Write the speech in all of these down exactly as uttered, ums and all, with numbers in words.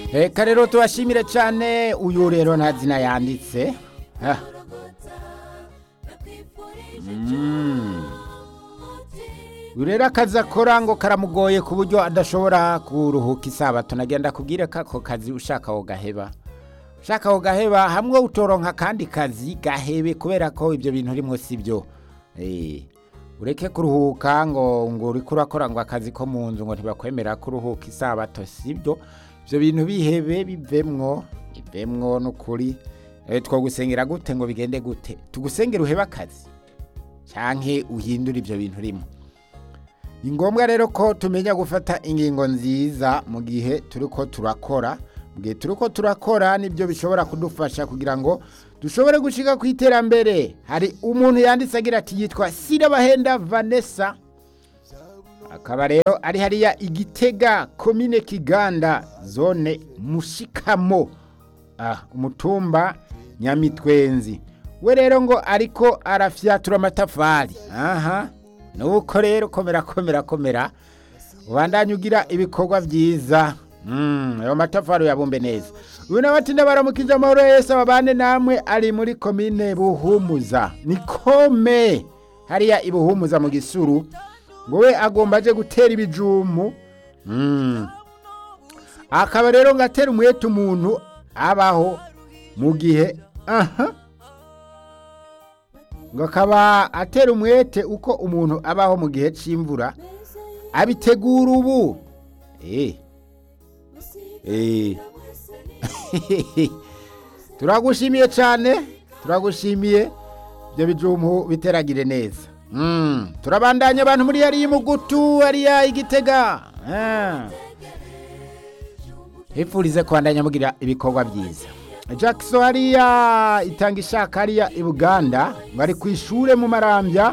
Reka rero tubashimire cyane uyu rero nta zina yanditse Ah. Mm. Uyu rero akazi akora ngo karamugoye ku buryo adashobora kuruhuka isabato nagenda kubwire ko ako kazi ushaka wo gaheba ushaka wo gaheba hamwe utoronka kandi kazi gahebe kubera ko ibyo bintu urimo sibyo eh ureke kuruhuka ngo ngo uri kurakora ngo akazi ko mu nzu ngo ntibakwemera kuruhuka isabato sibyo ibyo bintu bihebe bivemwo bivemwo n'ukuri eh twogusengera gute ngo bigende gute tugusengera uheba akazi canke uhindura ibyo bintu urimo ni ngombwa rero ko tumenya gufata ingingo nziza mu gihe turiko turakora mu gihe turiko turakora nibyo bishobora kudufasha kugira ngo dushobore gushika ku iterambere hari umuntu yanditse agira ati yitwa Sirabahenda Vanessa akaba rero ari hariya Igitega commune Kiganda zone Mushikamo ah umutumba Nyamitwenzi we rero ngo ariko arafyatura amatafari aha nuko rero komera komera komera ubandanye ugira ibikorwa byiza mm ayo matafari yabumbe neza uyu nabatinda baramukije amahoro Yesu abane namwe ari muri commune Buhumuza nikome hariya ibuhumuza mu Gisuru ngo we agomba aje gutera ibijumu mm akaba rero ngatera umwete umuntu abaho mu gihe aha ngo akaba atera umwete uko umuntu abaho mu gihe c'imvura abitegura ubu eh eh turagushimiye cyane turagushimiye byo bijumu biteragire neza mm turabandanya abantu muri yari imugutu ari ya Igitega ah hepfurize kwandanya mugira ibikorwa byiza Jackson hariya itanga ishaka hariya i Buganda bari ku ishure mu Marambya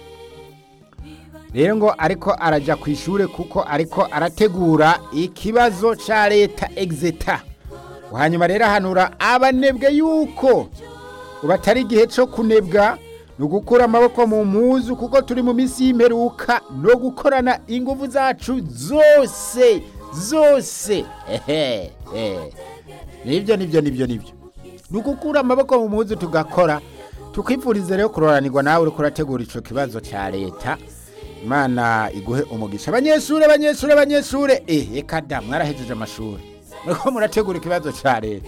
rero ngo ariko araja ku ishure kuko ariko arategura ikibazo ca leta exeta hanyuma rero hanura abanebwe yuko ubatari igihe cyo kunebwa no gukura amaboko mu muzu kuko turi mu misi y'imperuka no gukorana ingufu zacu zose zose ehe eh nibyo nibyo nibyo nibyo nugukura amaboko mu muzu tugakora tukwifurize rero kuroranirwa nawe uri kurategura ico kibazo ca leta Imana iguhe umugisha abanyeshure abanyeshure abanyeshure eh eka da mwarahejeje amashuri nuko murategura ikibazo ca leta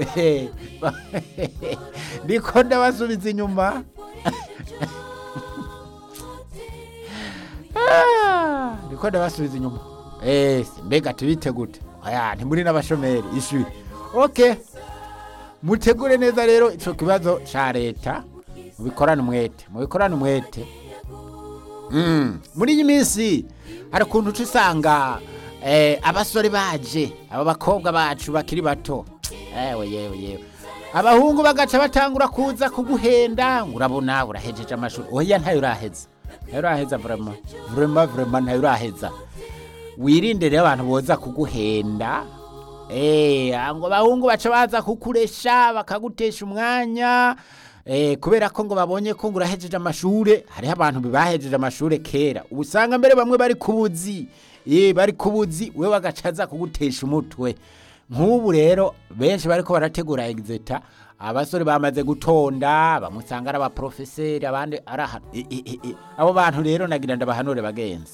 ndiko ndabasubiza inyuma ndiko ndabasubiza inyuma eh mbega tubitegute aya ntimuri n'abashomeri ishuri okay mutegure neza rero ico kibazo ca leta mubikorana umwete mubikorana umwete mm muri iyi minsi hari kuntu tusanga eh abasore baje aba bakobwa bacu bakiri bato ewe yewe yewe abahungu bagaca batangura kuza kuguhenda urabona urahejeje amashuri oya ntayo uraheza ntayo uraheza vraiment vraiment vraiment ntayo uraheza wirinde rero abantu boza kuguhenda eh ngo bahungu baca baza kukuresha bakagutesha umwanya eh kubera ko ngo babonye ko ngurahejeje amashure hari abantu bibahejeje amashure kera ubusanga mbere bamwe bari kubuzi eh bari kubuzi we bagacaza kugutesha umutwe nk'ubu rero benshi bariko barategura exeta abasore bamaze gutonda bamusanga ari aba professeur abandi araha abo bantu rero nagira ndabahanure bagenzi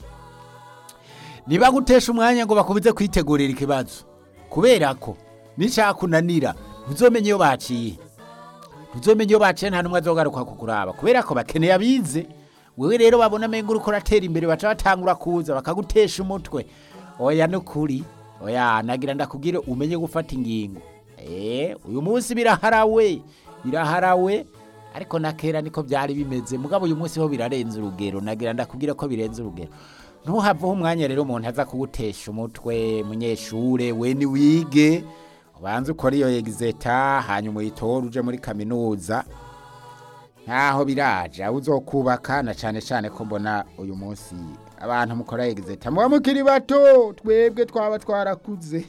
niba gutesha umwanya ngo bakubize kwitegurira ikibazo kubera ko nicakunanira uzomenye yo baciye uzomenye yo baciye nta numwe azogaruka kukuraba kubera ko bakeneye abize wewe rero babona mengo uko ratera imbere baca batangura kuza bakagutesha umutwe oya nukuri oya nagira ndakubwire umenye gufata ingingo eh uyu munsi biraharawe biraharawe ariko nakera niko byari bimeze mugabo uyu munsi ho birarenze urugero nagira ndakubwire ko birenze urugero ntuhavaho umwanya rero umuntu aza kugutesha umutwe munyeshure we ni wige ubanze ukora iyo exeta hanyuma uyitora uje muri kaminuza ntaho biraje uzokubaka na cyane cyane ko mbona uyu munsi abantu mukora exeta muba mukiri bato twebwe twaba twarakuze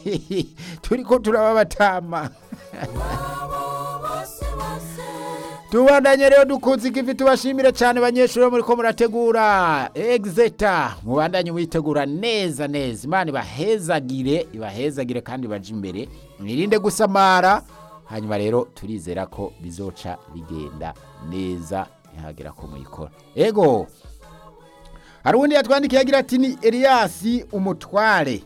turiko turaba batama tubandanye rero dukunze ikivi tubashimire cyane banyeshuri muri ko murategura exeta mubandanye witegura neza neza imana ibahezagire ibahezagire kandi baje imbere mwirinde gusamara hanyuma rero turizera ko bizoca bigenda neza ihagera ko muyikora ego hari undi yatwandikiye agira ati ni Elias umutware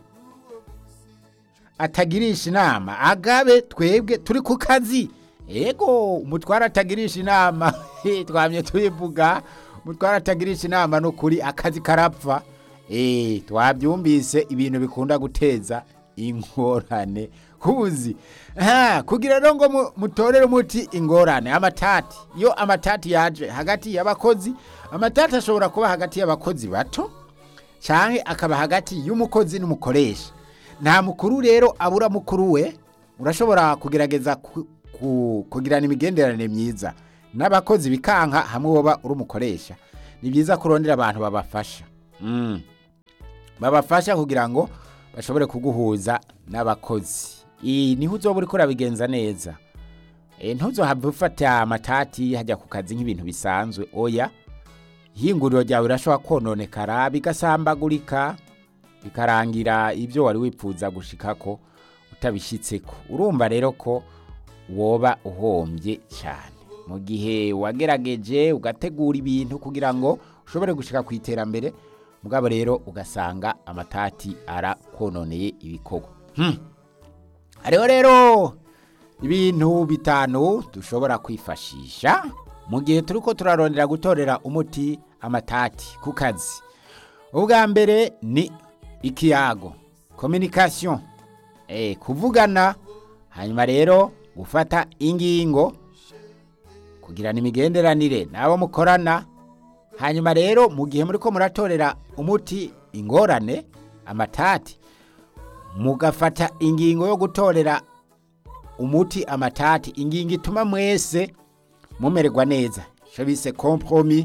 atagirisha inama agabe twebwe turi ku kazi ego umutware atagirisha inama twamye tubivuga umutware atagirisha inama no kuri akazi karapfa eh twabyumvise ibintu bikunda guteza ingorane kubuzi ha kugira rero ngo mutorere umuti ingorane amatati yo amatati yaje hagati y'abakozi amatati ashobora kuba hagati y'abakozi bato canke akaba hagati y'umukozi n'umukoresha nta mukuru rero abura mukuru we urashobora kugerageza ku, ku, kugirana imigenderanire myiza n'abakozi bikanka hamwe woba uri umukoresha ni byiza kurondera abantu babafasha mm. babafasha kugira ngo bashobore kuguhuza n'abakozi i niho uzoba uriko urabigenza neza e ntuzohava ufata amatati hajya ku kazi nk'ibintu bisanzwe oya hinguriro ryawe irashobora kononekara bigasambagurika bikarangira ibyo wari wipfuza gushikako utabishitseko urumva rero ko woba uhombye cyane mu gihe wagerageje ugategura ibintu kugira ngo ushobore gushika ku iterambere mugabo rero ugasanga amatati arakononeye ibikorwa hmm. Hariho rero ibintu bitanu dushobora kwifashisha mu gihe turiko turarondera gutorera umuti amatati ku kazi ubwa mbere ni ikiyago communication eh kuvugana hanyuma rero gufata ingingo kugirana imigenderanire nabo mukorana hanyuma rero mu gihe muri ko muratorera umuti ingorane amatati mugafata ingingo yo gutorera umuti amatati ingingo ituma mwese mumererwa neza cyo bise compromis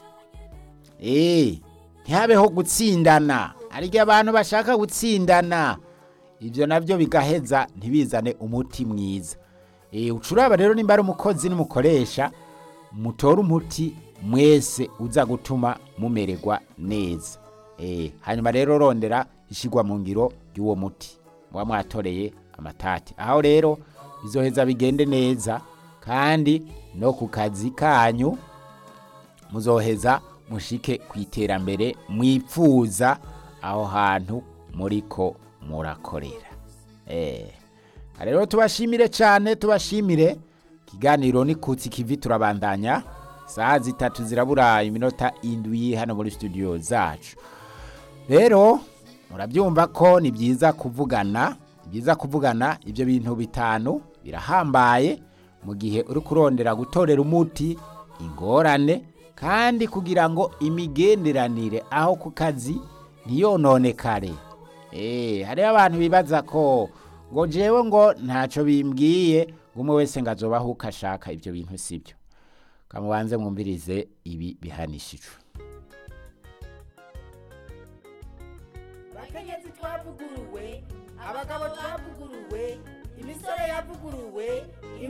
eh ntihabeho gutsindana ariko abantu bashaka gutsindana ibyo navyo bigaheza ntibizane umuti mwiza eh ucuraba rero nimba ari umukozi n'umukoresha mutora umuti mwese uza gutuma mumererwa neza eh hanyuma rero rondera ishigwa mu ngiro y'uwo muti wa mwatoreye amatati aho rero bizoheza bigende neza kandi no ku kazi kanyu muzoheza mushike kwiterambere mwipfuza aho hantu muriko murakorera eh rero tubashimire cyane tubashimire kiganiro ni kutsi kivi turabandanya saa zitatu zirabura iminota indwi hano muri studio zacu rero murabyumva ko ni byiza kuvugana byiza kuvugana ibyo bintu bitanu birahambaye mu gihe uri kurondera gutorera umuti ingorane kandi kugira ngo imigenderanire aho ku kazi ntiyononekare eh hari abantu bibaza ko ngo jewe ngo ntaco bimbwiye gumwe wese ngazobaho ukashaka ibyo bintu sibyo kamubanze mwumvirize ibi bihanishijwe abakenyezi twavuguruwe abagabo twavuguruwe imisore yavuguruwe